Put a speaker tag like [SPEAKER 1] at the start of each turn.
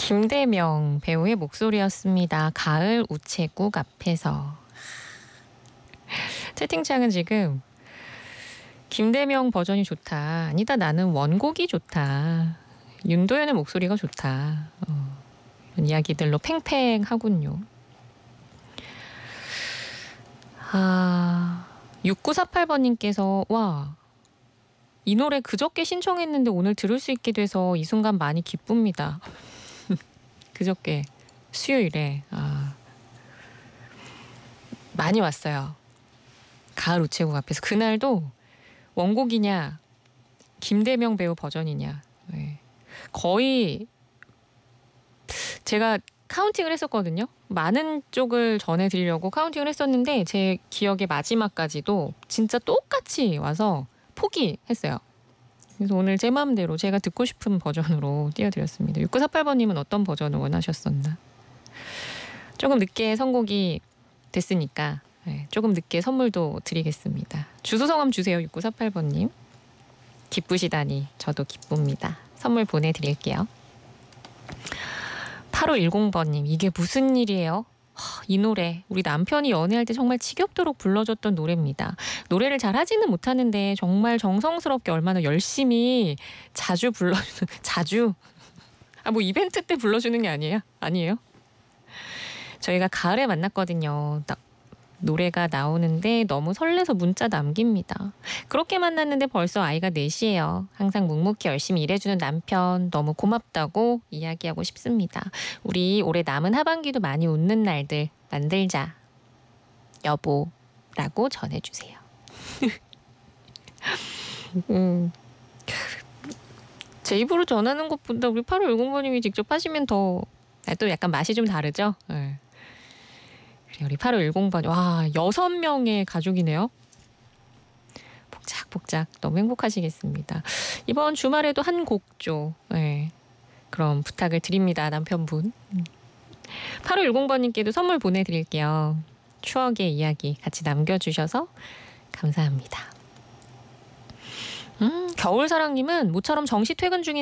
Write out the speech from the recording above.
[SPEAKER 1] 김대명 배우의 목소리였습니다. 가을 우체국 앞에서. 채팅창은 지금 김대명 버전이 좋다. 아니다, 나는 원곡이 좋다. 윤도현의 목소리가 좋다. 이런 이야기들로 팽팽하군요. 6948번님께서 와, 이 노래 그저께 신청했는데 오늘 들을 수 있게 돼서 이 순간 많이 기쁩니다. 그저께 수요일에 많이 왔어요. 가을 우체국 앞에서. 그날도 원곡이냐 김대명 배우 버전이냐, 네. 거의 제가 카운팅을 했었거든요. 많은 쪽을 전해드리려고 카운팅을 했었는데 제 기억의 마지막까지도 진짜 똑같이 와서 포기했어요. 그래서 오늘 제 마음대로 제가 듣고 싶은 버전으로 띄워드렸습니다. 6948번님은 어떤 버전을 원하셨었나? 조금 늦게 선곡이 됐으니까 조금 늦게 선물도 드리겠습니다. 주소 성함 주세요. 6948번님. 기쁘시다니 저도 기쁩니다. 선물 보내드릴게요. 8510번님. 이게 무슨 일이에요? 이 노래 우리 남편이 연애할 때 정말 지겹도록 불러줬던 노래입니다. 노래를 잘 하지는 못하는데 정말 정성스럽게 얼마나 열심히 자주 불러주는, 자주? 뭐 이벤트 때 불러주는 게 아니에요? 저희가 가을에 만났거든요. 노래가 나오는데 너무 설레서 문자 남깁니다. 그렇게 만났는데 벌써 아이가 넷이에요. 항상 묵묵히 열심히 일해주는 남편 너무 고맙다고 이야기하고 싶습니다. 우리 올해 남은 하반기도 많이 웃는 날들 만들자. 여보라고 전해주세요. 제 입으로 전하는 것보다 우리 8510번님이 직접 하시면 더 또 약간 맛이 좀 다르죠? 네. 우리 8510번. 와, 6명의 가족이네요. 복작복작 너무 행복하시겠습니다. 이번 주말에도 한 곡조. 네. 그럼 부탁을 드립니다. 남편분. 8510번님께도 선물 보내드릴게요. 추억의 이야기 같이 남겨주셔서 감사합니다. 겨울사랑님은 모처럼 정시 퇴근 중인